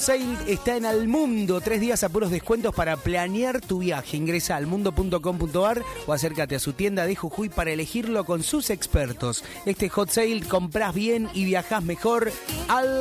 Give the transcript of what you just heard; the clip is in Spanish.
Sale está en Almundo, 3 días a puros descuentos para planear tu viaje. Ingresa a almundo.com.ar o acércate a su tienda de Jujuy para elegirlo con sus expertos. Este Hot Sale, comprás bien y viajás mejor.